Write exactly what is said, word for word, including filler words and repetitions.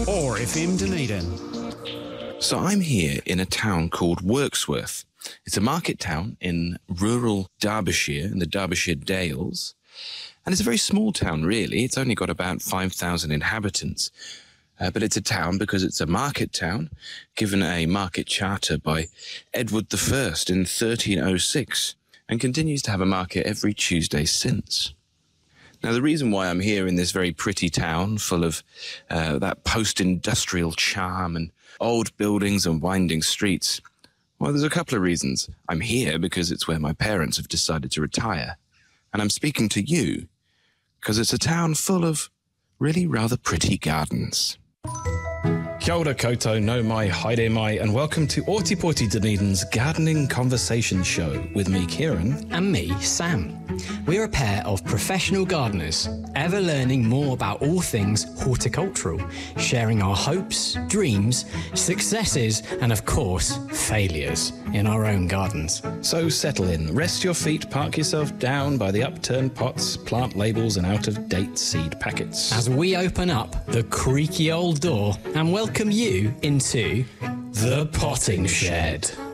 or F M Dunedin. So I'm here in a town called Wirksworth. It's a market town in rural Derbyshire, in the Derbyshire Dales. And it's a very small town, really. It's only got about five thousand inhabitants. Uh, but it's a town because it's a market town, given a market charter by Edward the First in thirteen oh six, and continues to have a market every Tuesday since. Now, the reason why I'm here in this very pretty town, full of uh, that post-industrial charm and old buildings and winding streets, well, there's a couple of reasons. I'm here because it's where my parents have decided to retire. And I'm speaking to you because it's a town full of really rather pretty gardens. Kia ora koutou, no mai, haere mai, and welcome to Ōtepoti Dunedin's Gardening Conversation Show with me, Kieran. And me, Sam. We're a pair of professional gardeners, ever learning more about all things horticultural, sharing our hopes, dreams, successes, and of course, failures in our own gardens. So settle in, rest your feet, park yourself down by the upturned pots, plant labels, and out-of-date seed packets. As we open up the creaky old door and welcome you into the Potting Shed.